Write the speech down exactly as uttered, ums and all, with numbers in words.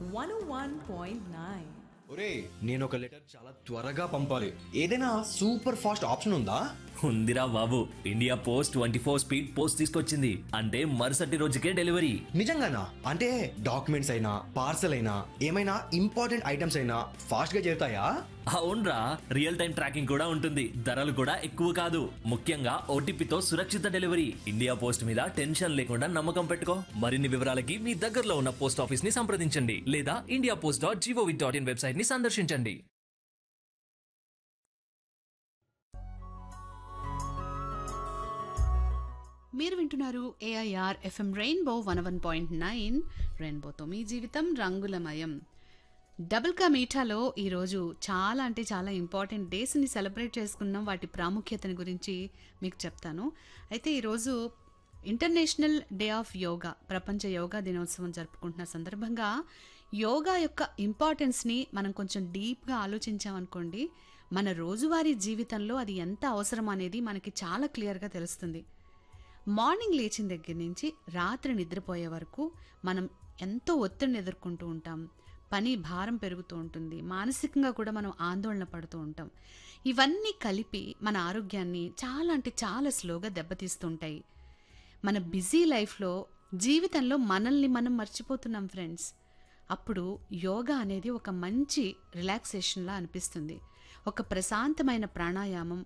One ఓ one point nine. ఒరే నేను ఒక లెటర్ చాలా త్వరగా పంపాలి, ఏదైనా సూపర్ ఫాస్ట్ ఆప్షన్ ఉందా? ఉందిరా బాబు, India post twenty four speed post తీసుకొచ్చింది. అంటే మరుసటి రోజుకే డెలివరీ. నిజంగానా? అంటే డాక్యుమెంట్స్ అయినా పార్సల్ అయినా ఏమైనా ఇంపార్టెంట్ ఐటమ్స్ అయినా ఫాస్ట్ గా చేరుతాయా? అవునరా, రియల్ టైం ట్రాకింగ్ కూడా ఉంటుంది. ధరలు కూడా ఎక్కువ కాదు. ముఖ్యంగా ఓటీపీతో సురక్షిత డెలివరీ. ఇండియా పోస్ట్ మీద టెన్షన్ లేకుండా నమ్మకం పెట్టుకో. మరిన్ని వివరాలకి మీ దగ్గరలో ఉన్న పోస్ట్ ఆఫీస్ ని సంప్రదించండి లేదా India post dot GOV dot in website ని సందర్శించండి. మీరు వింటున్నారు AIR FM rainbow one one point nine. రెయిన్బోతో మీ జీవితం రంగులమయం. డబుల్ కా మీఠాలో ఈరోజు చాలా అంటే చాలా ఇంపార్టెంట్ డేస్ని సెలబ్రేట్ చేసుకున్నాం. వాటి ప్రాముఖ్యతని గురించి మీకు చెప్తాను. అయితే ఈరోజు ఇంటర్నేషనల్ డే ఆఫ్ యోగా, ప్రపంచ యోగా దినోత్సవం జరుపుకుంటున్న సందర్భంగా యోగా యొక్క ఇంపార్టెన్స్ని మనం కొంచెం డీప్గా ఆలోచించామనుకోండి, మన రోజువారీ జీవితంలో అది ఎంత అవసరం అనేది మనకి చాలా క్లియర్గా తెలుస్తుంది. మార్నింగ్ లేచిన దగ్గర నుంచి రాత్రి నిద్రపోయే వరకు మనం ఎంతో ఒత్తిడిని ఎదుర్కొంటూ ఉంటాం. పని భారం పెరుగుతూ ఉంటుంది. మానసికంగా కూడా మనం ఆందోళన పడుతూ ఉంటాం. ఇవన్నీ కలిపి మన ఆరోగ్యాన్ని చాలా అంటే చాలా స్లోగా దెబ్బతీస్తుంటాయి. మన బిజీ లైఫ్లో జీవితంలో మనల్ని మనం మర్చిపోతున్నాం ఫ్రెండ్స్. అప్పుడు యోగా అనేది ఒక మంచి రిలాక్సేషన్లా అనిపిస్తుంది. ఒక ప్రశాంతమైన ప్రాణాయామం,